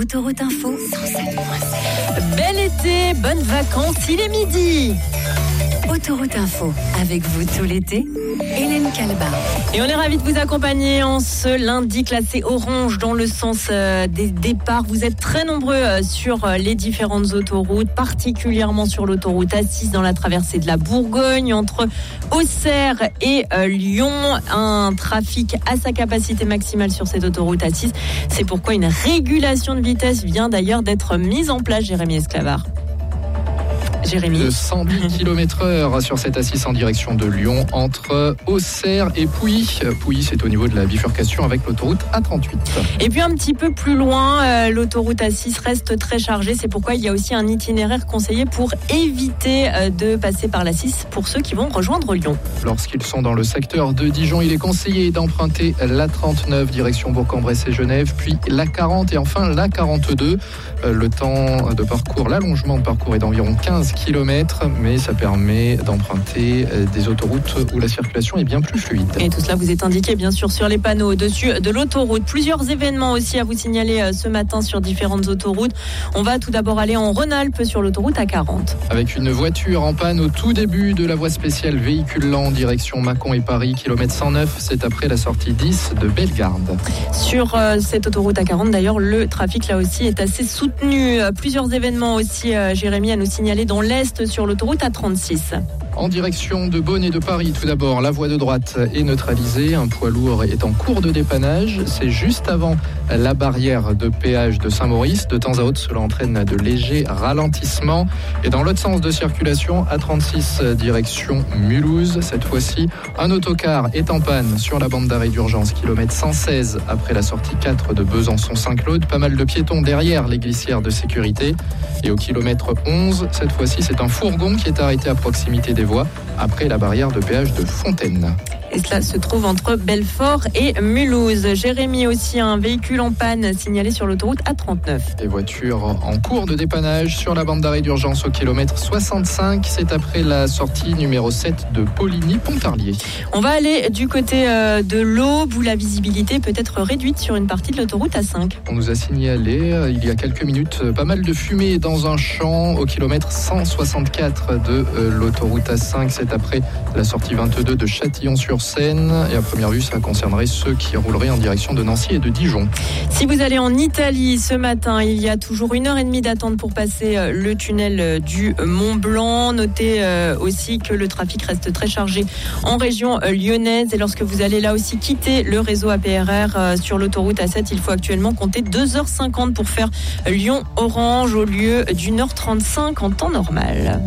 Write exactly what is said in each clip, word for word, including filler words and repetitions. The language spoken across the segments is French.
Autoroute Info cent sept point sept. Bel été, bonnes vacances, il est midi. Autoroute Info, avec vous tout l'été, Hélène Calba. Et on est ravis de vous accompagner en ce lundi classé orange dans le sens euh, des départs. Vous êtes très nombreux euh, sur euh, les différentes autoroutes, particulièrement sur l'autoroute A six dans la traversée de la Bourgogne, entre Auxerre et euh, Lyon. Un trafic à sa capacité maximale sur cette autoroute A six. C'est pourquoi une régulation de vitesse vient d'ailleurs d'être mise en place, Jérémy Esclavard. Jérémy. De cent dix kilomètres heure sur cette A six en direction de Lyon entre Auxerre et Pouilly. Pouilly, c'est au niveau de la bifurcation avec l'autoroute A trente-huit. Et puis un petit peu plus loin, euh, l'autoroute A six reste très chargée. C'est pourquoi il y a aussi un itinéraire conseillé pour éviter euh, de passer par l'A six pour ceux qui vont rejoindre Lyon. Lorsqu'ils sont dans le secteur de Dijon, il est conseillé d'emprunter l'A trente-neuf direction Bourg-en-Bresse et Genève, puis l'A quarante et enfin l'A quarante-deux. Euh, le temps de parcours, l'allongement de parcours est d'environ quinze kilomètres, mais ça permet d'emprunter des autoroutes où la circulation est bien plus fluide. Et tout cela vous est indiqué bien sûr sur les panneaux au-dessus de l'autoroute. Plusieurs événements aussi à vous signaler ce matin sur différentes autoroutes. On va tout d'abord aller en Rhône-Alpes sur l'autoroute A quarante. Avec une voiture en panne au tout début de la voie spéciale véhicule lent direction Mâcon et Paris, kilomètre cent neuf, c'est après la sortie dix de Bellegarde. Sur euh, cette autoroute A quarante d'ailleurs, le trafic là aussi est assez soutenu. Plusieurs événements aussi, euh, Jérémy, à nous signaler dans l'Est sur l'autoroute A trente-six. En direction de Beaune et de Paris, tout d'abord, la voie de droite est neutralisée. Un poids lourd est en cours de dépannage. C'est juste avant la barrière de péage de Saint-Maurice. De temps à autre, cela entraîne de légers ralentissements. Et dans l'autre sens de circulation, A trente-six, direction Mulhouse. Cette fois-ci, un autocar est en panne sur la bande d'arrêt d'urgence, kilomètre cent seize, après la sortie quatre de Besançon-Saint-Claude. Pas mal de piétons derrière les glissières de sécurité. Et au kilomètre onze, cette fois-ci, c'est un fourgon qui est arrêté à proximité des voies après la barrière de péage de Fontaine. Et cela se trouve entre Belfort et Mulhouse. Jérémy, aussi un véhicule en panne signalé sur l'autoroute A trente-neuf. Des voitures en cours de dépannage sur la bande d'arrêt d'urgence au kilomètre soixante-cinq. C'est après la sortie numéro sept de Poligny-Pontarlier. On va aller du côté de l'Aube où la visibilité peut être réduite sur une partie de l'autoroute A cinq. On nous a signalé il y a quelques minutes pas mal de fumée dans un champ au kilomètre cent soixante-quatre de l'autoroute A cinq. C'est après la sortie vingt-deux de Châtillon-sur Seine. Et à première vue, ça concernerait ceux qui rouleraient en direction de Nancy et de Dijon. Si vous allez en Italie ce matin, il y a toujours une heure et demie d'attente pour passer le tunnel du Mont Blanc. Notez aussi que le trafic reste très chargé en région lyonnaise. Et lorsque vous allez là aussi quitter le réseau A P R R sur l'autoroute A sept, il faut actuellement compter deux heures cinquante pour faire Lyon-Orange au lieu d'une heure trente-cinq en temps normal.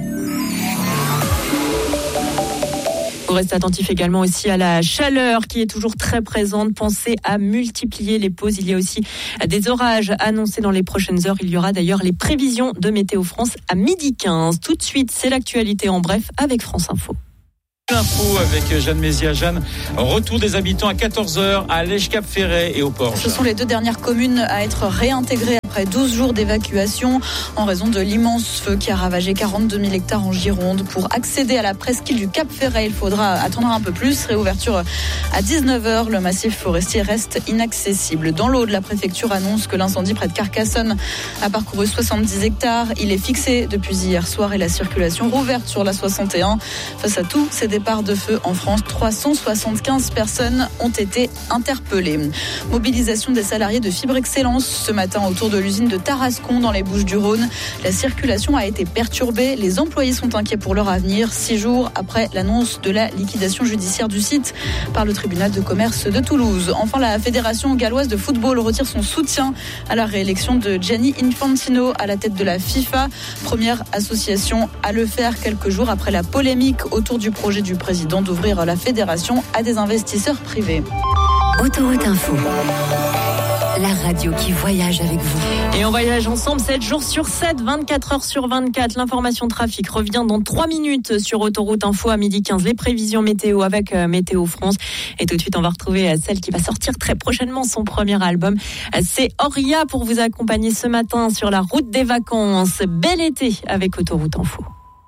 Vous restez attentif également aussi à la chaleur qui est toujours très présente. Pensez à multiplier les pauses. Il y a aussi des orages annoncés dans les prochaines heures. Il y aura d'ailleurs les prévisions de Météo France à midi quinze. Tout de suite, c'est l'actualité en bref avec France Info. Info avec Jeanne Mézia. Jeanne, retour des habitants à quatorze heures à Lège-Cap-Ferret et au Porche. Ce sont les deux dernières communes à être réintégrées après douze jours d'évacuation en raison de l'immense feu qui a ravagé quarante-deux mille hectares en Gironde. Pour accéder à la presqu'île du Cap-Ferret, il faudra attendre un peu plus. Réouverture à dix-neuf heures, le massif forestier reste inaccessible. Dans l'Aude, la préfecture annonce que l'incendie près de Carcassonne a parcouru soixante-dix hectares. Il est fixé depuis hier soir et la circulation rouverte sur la soixante et un. Face à tous ces départs de feu en France, trois cent soixante-quinze personnes ont été interpellées. Mobilisation des salariés de Fibre Excellence ce matin autour de l'usine de Tarascon dans les Bouches-du-Rhône. La circulation a été perturbée. Les employés sont inquiets pour leur avenir, six jours après l'annonce de la liquidation judiciaire du site par le tribunal de commerce de Toulouse. Enfin, la Fédération galloise de football retire son soutien à la réélection de Gianni Infantino à la tête de la FIFA. Première association à le faire quelques jours après la polémique autour du projet du président d'ouvrir la fédération à des investisseurs privés. Autoroute Info, la radio qui voyage avec vous. Et on voyage ensemble sept jours sur sept, vingt-quatre heures sur vingt-quatre. L'information trafic revient dans trois minutes sur Autoroute Info à midi quinze. Les prévisions météo avec euh, Météo France. Et tout de suite, on va retrouver euh, celle qui va sortir très prochainement son premier album. Euh, c'est Auria pour vous accompagner ce matin sur la route des vacances. Bel été avec Autoroute Info.